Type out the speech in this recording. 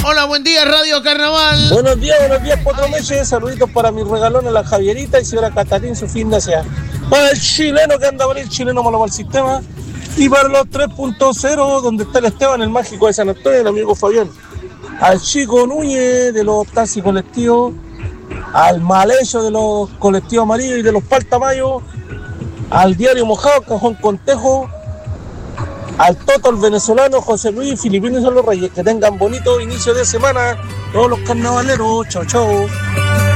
Hola, buen día, Radio Carnaval. Buenos días, Cuatro Meses. Saluditos para mi regalón a la Javierita y señora Catarín, su fin de semana. Para el chileno que anda por el chileno malo para el sistema. Y para los 3.0, donde está el Esteban, el mágico de San Antonio, el amigo Fabián. Al chico Núñez de los taxis colectivos. Al Malecho de los colectivos amarillos y de los Paltamayos. Al Diario Mojado, Cajón Contejo. Al Toto, el venezolano, José Luis, Filipinos y los Reyes. Que tengan bonito inicio de semana todos los carnavaleros. Chao, chao.